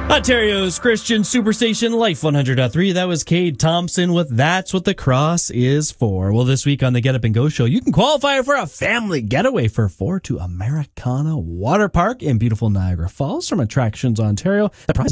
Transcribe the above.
Ontario's Christian Superstation Life 100.3. That was Cade Thompson with That's What the Cross Is For. Well, this week on the Get Up and Go show, you can qualify for a family getaway for 4 to Americana Water Park in beautiful Niagara Falls from Attractions Ontario. The prize